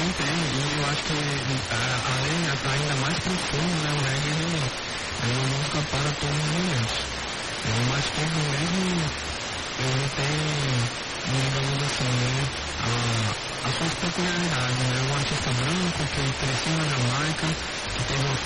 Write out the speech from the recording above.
não tem, e eu acho que além está ainda mais profundo, né? O reggae é uma música para todos os momentos. O machismo mesmo, ele tem, digamos assim, né? As suas peculiaridades, né? Um artista branco que cresceu na Jamaica, que teve uma